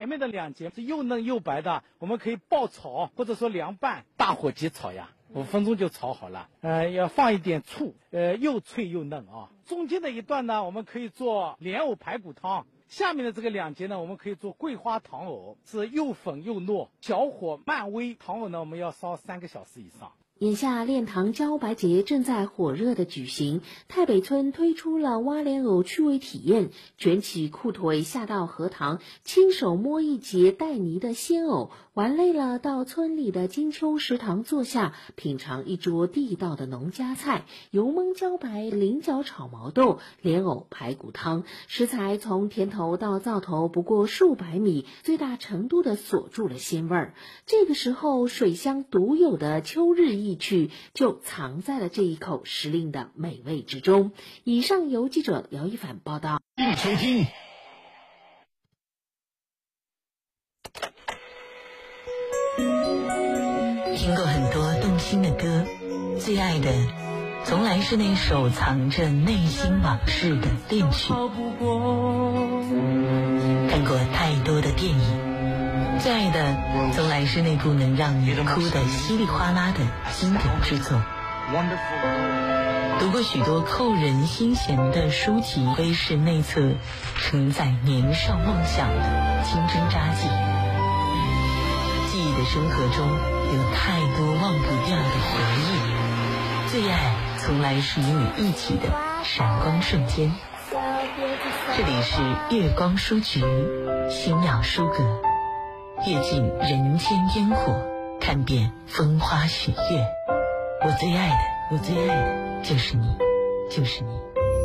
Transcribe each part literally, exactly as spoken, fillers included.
前面的两节是又嫩又白的，我们可以爆炒或者说凉拌，大火急炒呀，五分钟就炒好了。呃，要放一点醋，呃，又脆又嫩啊。中间的一段呢，我们可以做莲藕排骨汤。下面的这个两节呢，我们可以做桂花糖藕，是又粉又糯，小火慢煨。糖藕呢，我们要烧三个小时以上。 眼下炼糖茭白节正在火热的举行，太北村推出了挖莲藕趣味体验，卷起裤腿下到荷塘，亲手摸一节带泥的鲜藕，玩累了到村里的金秋食堂坐下，品尝一桌地道的农家菜，油焖茭白、菱角炒毛豆、莲藕排骨汤，食材从田头到灶头不过数百米，最大程度的锁住了鲜味儿。这个时候，水乡独有的秋日意趣就藏在了这一口时令的美味之中。以上由记者姚一凡报道。 并收听听过很多动心的歌，最爱的从来是那首藏着内心往事的恋曲。看过太多的电影，最爱的从来是那部能让你哭得稀里哗啦的经典之作。读过许多扣人心弦的书籍，窥视内侧承载年少梦想的青春札记。记忆的深河中有太多忘不掉的回忆，最爱从来是与你一起的闪光瞬间。这里是月光书局星耀书阁，阅尽人间烟火，看遍风花雪月。我最爱的，我最爱的就是你，就是你。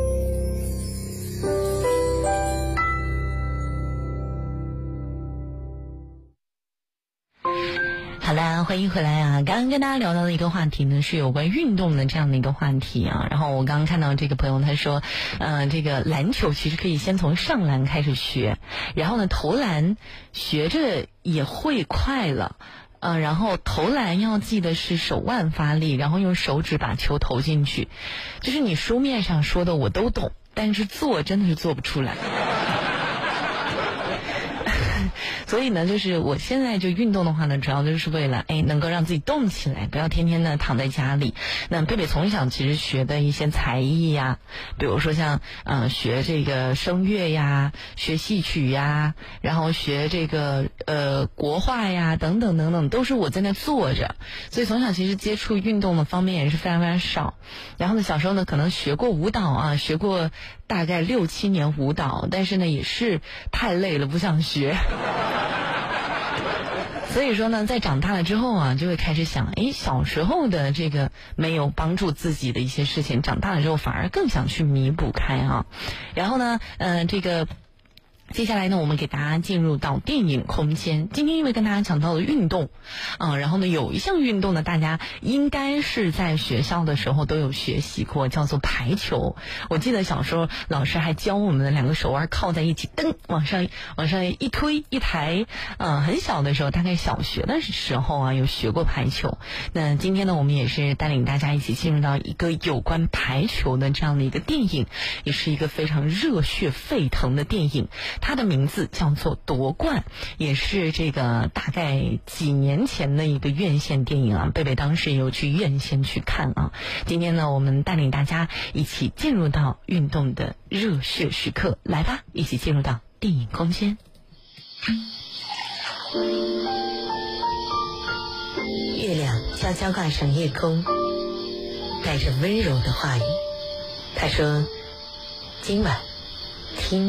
好啦，欢迎回来啊！刚刚跟大家聊到的一个话题呢，是有关运动的这样的一个话题啊。然后我刚刚看到这个朋友他说，呃，这个篮球其实可以先从上篮开始学，然后呢投篮学着也会快了。呃，然后投篮要记得是手腕发力，然后用手指把球投进去。就是你书面上说的我都懂，但是做真的是做不出来。所以呢，就是我现在就运动的话呢，主要就是为了哎能够让自己动起来，不要天天的躺在家里。那贝贝从小其实学的一些才艺呀，比如说像呃学这个声乐呀，学戏曲呀，然后学这个呃国画呀等等等等，都是我在那做着。所以从小其实接触运动的方面也是非常非常少。然后呢，小时候呢可能学过舞蹈啊，学过大概六七年舞蹈，但是呢也是太累了，不想学。所以说呢，在长大了之后啊，就会开始想，诶，小时候的这个没有帮助自己的一些事情，长大了之后反而更想去弥补开啊。然后呢，呃，这个接下来呢，我们给大家进入到电影空间。今天因为跟大家讲到了运动，啊，然后呢，有一项运动呢，大家应该是在学校的时候都有学习过，叫做排球。我记得小时候老师还教我们的两个手腕靠在一起，噔往上往上一推一抬。呃，很小的时候，大概小学的时候啊，有学过排球。那今天呢，我们也是带领大家一起进入到一个有关排球的这样的一个电影，也是一个非常热血沸腾的电影。它的名字叫做夺冠，也是这个大概几年前的一个院线电影啊，贝贝当时也有去院线去看啊。今天呢，我们带领大家一起进入到运动的热血时刻，来吧，一起进入到电影空间。月亮悄悄挂上夜空，带着温柔的话语，他说：今晚听